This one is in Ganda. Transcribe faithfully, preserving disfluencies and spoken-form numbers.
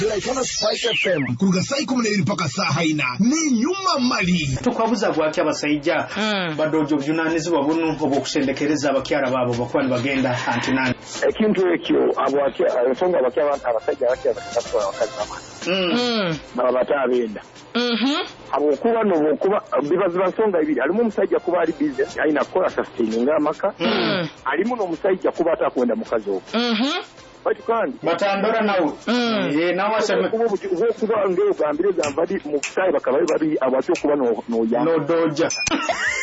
Like on a Spike F M. Kuruga sai kumuneri mpaka saa haina. Ni nyuma mali. Tukwabuza gwaki abasajja badojo byunanizi babunu obukusendekereza abakyala babo bakwani bagenda antinani. Ekintu ekyo abwaki ensonga abakyala abasajja bakya bakatwa wakazi bamani. Mm. Baba batabenda. Mhm. Abo kuba no kuba bibaza nsonga ibiri. Alimu omusajja kuba ali business aina kola sustain ngamaka. Mm. Alimu no musajja kuba atakwenda mukazi obo. Mhm. Bati kandi batandora nawo eh nawo asema kuba kuba ngeo gambire zambadi mu kitaye bakabaye babi abacyo kuba no no ya no doja